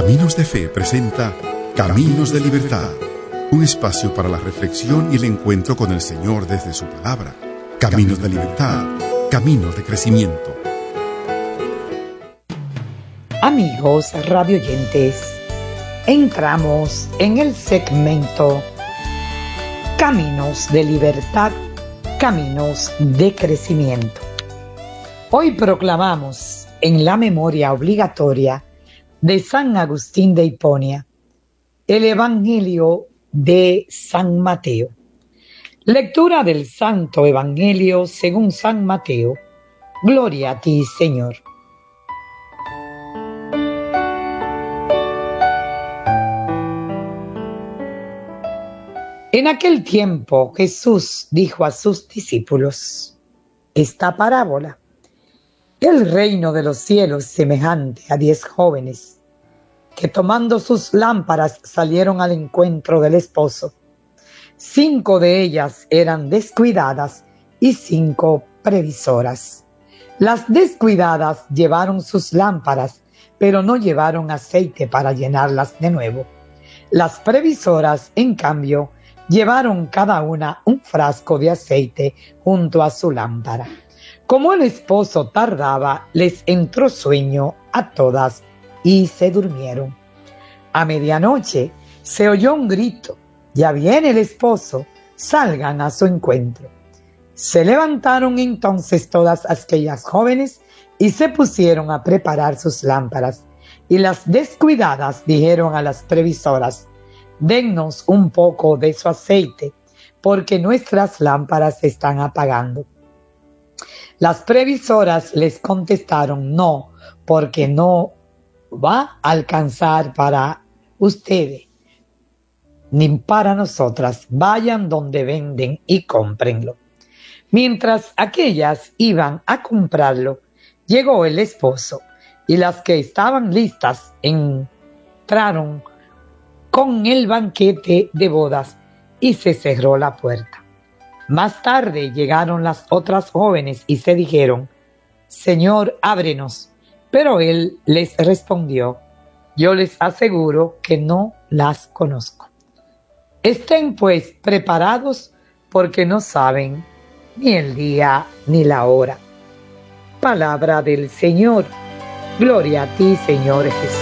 Caminos de Fe presenta Caminos de Libertad, un espacio para la reflexión y el encuentro con el Señor desde su palabra. Caminos de Libertad, caminos de crecimiento. Amigos radioyentes, entramos en el segmento Caminos de Libertad, caminos de crecimiento. Hoy proclamamos en la memoria obligatoria de San Agustín de Hiponia el Evangelio de San Mateo. Lectura del Santo Evangelio según San Mateo. Gloria a ti, Señor. En aquel tiempo Jesús dijo a sus discípulos esta parábola: el reino de los cielos es semejante a 10 jóvenes que tomando sus lámparas salieron al encuentro del esposo. 5 de ellas eran descuidadas y 5 previsoras. Las descuidadas llevaron sus lámparas, pero no llevaron aceite para llenarlas de nuevo. Las previsoras, en cambio, llevaron cada una un frasco de aceite junto a su lámpara. Como el esposo tardaba, les entró sueño a todas y se durmieron. A medianoche se oyó un grito: ya viene el esposo, salgan a su encuentro. Se levantaron entonces todas aquellas jóvenes y se pusieron a preparar sus lámparas. Y las descuidadas dijeron a las previsoras: dennos un poco de su aceite, porque nuestras lámparas se están apagando. Las previsoras les contestaron: no, porque no va a alcanzar para ustedes ni para nosotras. Vayan donde venden y cómprenlo. Mientras aquellas iban a comprarlo, llegó el esposo, y las que estaban listas entraron con el banquete de bodas y se cerró la puerta. Más tarde llegaron las otras jóvenes y se dijeron: Señor, ábrenos. Pero él les respondió: yo les aseguro que no las conozco. Estén pues preparados, porque no saben ni el día ni la hora. Palabra del Señor. Gloria a ti, Señor Jesús.